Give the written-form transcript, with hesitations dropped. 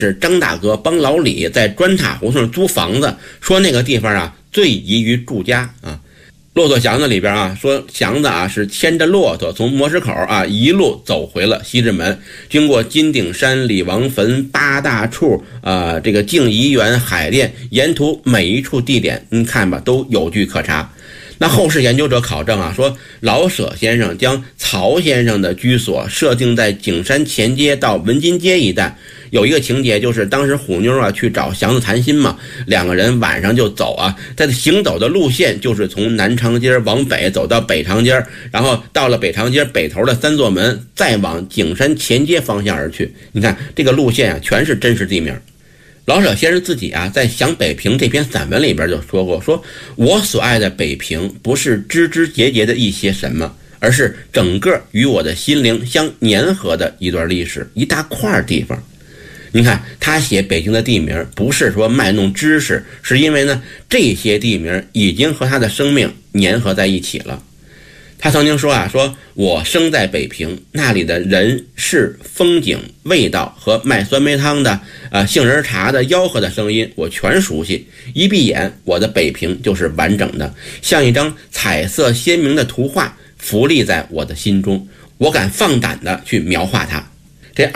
是张大哥帮老李在砖塔胡同租房子，说那个地方啊最宜于住家啊。骆驼祥子里边啊说，祥子啊是牵着骆驼从磨石口啊一路走回了西直门，经过金顶山、李王坟、八大处这个静怡园、海淀，沿途每一处地点你看吧都有据可查。那后世研究者考证啊，说老舍先生将曹先生的居所设定在景山前街到文津街一带，有一个情节就是当时虎妞啊去找祥子谈心嘛，两个人晚上就走啊，他的行走的路线就是从南长街往北走到北长街，然后到了北长街北头的三座门，再往景山前街方向而去。你看这个路线啊全是真实地名。老舍先生自己啊，在《想北平》这篇散文里边就说过，说我所爱的北平不是枝枝节节的一些什么，而是整个与我的心灵相粘合的一段历史，一大块地方。你看他写北京的地名不是说卖弄知识，是因为呢这些地名已经和他的生命粘合在一起了。他曾经说啊，说我生在北平，那里的人事风景味道和卖酸梅汤的杏仁茶的吆喝的声音我全熟悉，一闭眼我的北平就是完整的，像一张彩色鲜明的图画浮立在我的心中，我敢放胆的去描画它。